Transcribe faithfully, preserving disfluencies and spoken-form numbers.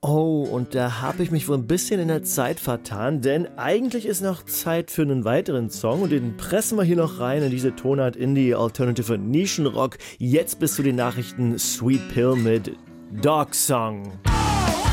Oh, und da habe ich mich wohl ein bisschen in der Zeit vertan, denn eigentlich ist noch Zeit für einen weiteren Song und den pressen wir hier noch rein in diese Tonart Indie, Alternative und Nischenrock. Jetzt bis zu den Nachrichten Sweet Pill mit Dog Song.